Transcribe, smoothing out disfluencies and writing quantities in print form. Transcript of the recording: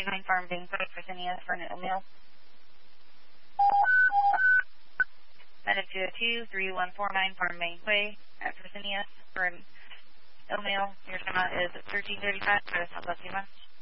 39 Farm being put for Fresenius for an email. Medic 202-3149 Farm Main Way at Fresenius for an email. Your time out is 13:35 for the Southwest Lima.